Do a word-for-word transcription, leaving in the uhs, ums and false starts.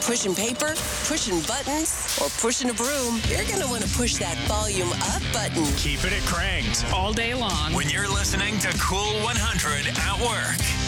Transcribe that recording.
pushing paper, pushing buttons, or pushing a broom, you're going to want to push that volume up button. Keep it cranked all day long when you're listening to Cool one hundred at work.